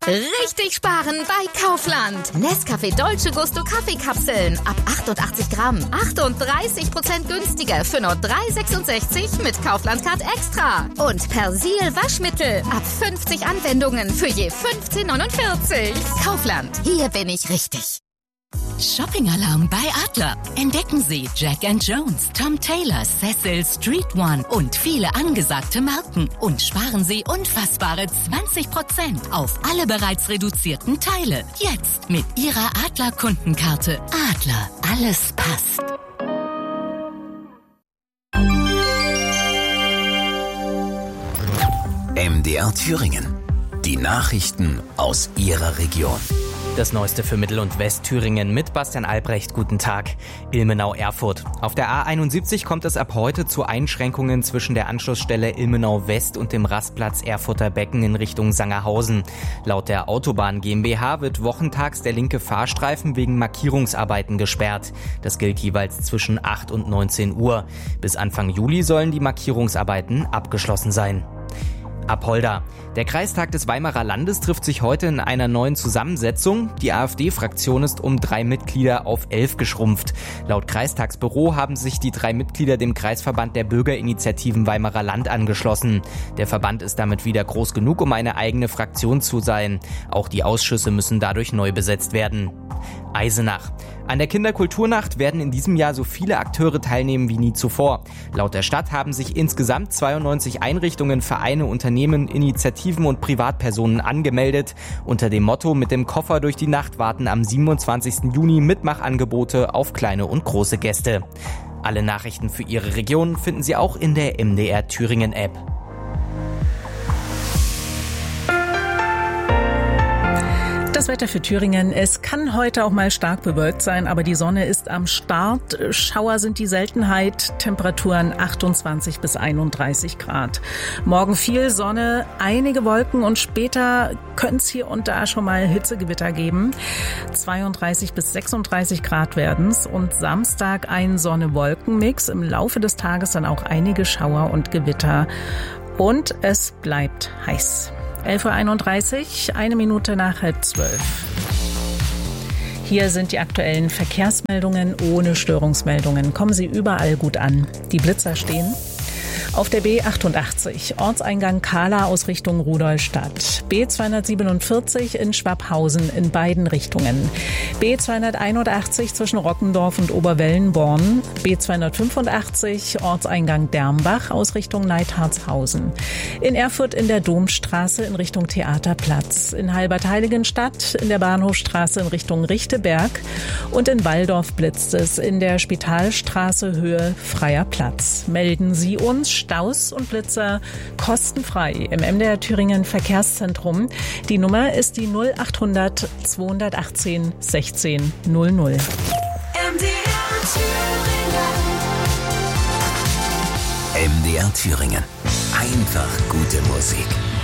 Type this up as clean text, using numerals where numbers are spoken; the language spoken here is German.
Richtig sparen bei Kaufland. Nescafé Dolce Gusto Kaffeekapseln ab 88 Gramm. 38% günstiger für nur 3,66 mit Kaufland Card Extra. Und Persil Waschmittel ab 50 Anwendungen für je 15,49. Kaufland, hier bin ich richtig. Shopping-Alarm bei Adler. Entdecken Sie Jack & Jones, Tom Taylor, Cecil, Street One und viele angesagte Marken. Und sparen Sie unfassbare 20% auf alle bereits reduzierten Teile. Jetzt mit Ihrer Adler-Kundenkarte. Adler, alles passt. MDR Thüringen. Die Nachrichten aus Ihrer Region. Das Neueste für Mittel- und Westthüringen mit Bastian Albrecht. Guten Tag. Ilmenau-Erfurt. Auf der A71 kommt es ab heute zu Einschränkungen zwischen der Anschlussstelle Ilmenau West und dem Rastplatz Erfurter Becken in Richtung Sangerhausen. Laut der Autobahn GmbH wird wochentags der linke Fahrstreifen wegen Markierungsarbeiten gesperrt. Das gilt jeweils zwischen 8 und 19 Uhr. Bis Anfang Juli sollen die Markierungsarbeiten abgeschlossen sein. Apolda. Der Kreistag des Weimarer Landes trifft sich heute in einer neuen Zusammensetzung. Die AfD-Fraktion ist um 3 Mitglieder auf 11 geschrumpft. Laut Kreistagsbüro haben sich die 3 Mitglieder dem Kreisverband der Bürgerinitiativen Weimarer Land angeschlossen. Der Verband ist damit wieder groß genug, um eine eigene Fraktion zu sein. Auch die Ausschüsse müssen dadurch neu besetzt werden. Eisenach. An der Kinderkulturnacht werden in diesem Jahr so viele Akteure teilnehmen wie nie zuvor. Laut der Stadt haben sich insgesamt 92 Einrichtungen, Vereine, Unternehmen, Initiativen und Privatpersonen angemeldet. Unter dem Motto "Mit dem Koffer durch die Nacht" warten am 27. Juni Mitmachangebote auf kleine und große Gäste. Alle Nachrichten für Ihre Region finden Sie auch in der MDR Thüringen App. Das Wetter für Thüringen. Es kann heute auch mal stark bewölkt sein, aber die Sonne ist am Start. Schauer sind die Seltenheit. Temperaturen 28 bis 31 Grad. Morgen viel Sonne, einige Wolken und später könnte es hier und da schon mal Hitzegewitter geben. 32 bis 36 Grad werden's und Samstag ein Sonne-Wolken-Mix. Im Laufe des Tages dann auch einige Schauer und Gewitter. Und es bleibt heiß. 11.31 Uhr, 1 Minute nach 11:30. Hier sind die aktuellen Verkehrsmeldungen ohne Störungsmeldungen. Kommen Sie überall gut an. Die Blitzer stehen auf der B88, Ortseingang Kahla aus Richtung Rudolstadt. B247 in Schwabhausen in beiden Richtungen. B281 zwischen Rockendorf und Oberwellenborn. B285 Ortseingang Dermbach aus Richtung Neidhartshausen. In Erfurt in der Domstraße in Richtung Theaterplatz. In Halbert-Heiligenstadt in der Bahnhofstraße in Richtung Richteberg. Und in Walldorf blitzt es in der Spitalstraße Höhe Freier Platz. Melden Sie uns Staus und Blitzer kostenfrei im MDR Thüringen Verkehrszentrum. Die Nummer ist die 0800 218 16 00. MDR Thüringen. Einfach gute Musik.